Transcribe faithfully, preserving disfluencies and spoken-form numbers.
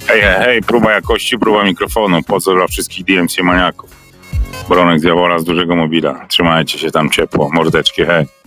Hej, hej, hej, próba jakości, próba mikrofonu. Pozdro dla wszystkich D M C maniaków. Bronek z Jawola z dużego mobila. Trzymajcie się tam ciepło. Mordeczki, hej.